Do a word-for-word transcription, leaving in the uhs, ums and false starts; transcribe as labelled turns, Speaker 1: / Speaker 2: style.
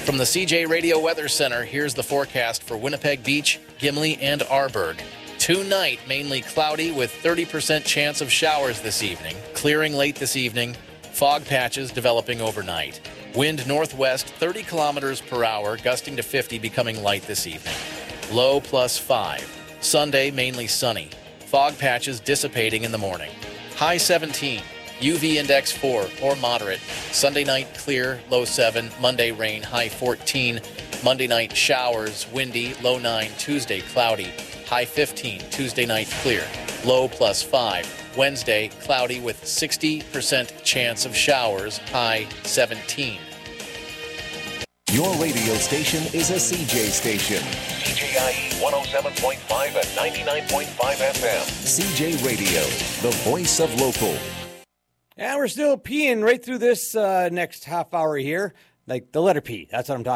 Speaker 1: From the C J Radio Weather Center, here's the forecast for Winnipeg Beach, Gimli, and Arborg. Tonight, mainly cloudy with thirty percent chance of showers this evening. Clearing late this evening. Fog patches developing overnight. Wind northwest thirty kilometers per hour, gusting to fifty, becoming light this evening. Low plus five. Sunday, mainly sunny. Fog patches dissipating in the morning. High seventeen. U V index four or moderate. Sunday night clear, low seven. Monday rain, high fourteen. Monday night showers, windy, low nine. Tuesday cloudy, high fifteen. Tuesday night clear, low plus five. Wednesday cloudy with sixty percent chance of showers, high seventeen.
Speaker 2: Your radio station is a C J station.
Speaker 3: C J I E one oh seven point five and ninety-nine point five F M.
Speaker 2: C J Radio, the voice of local.
Speaker 4: And we're still peeing right through this uh, next half hour here, like the letter P. That's what I'm talking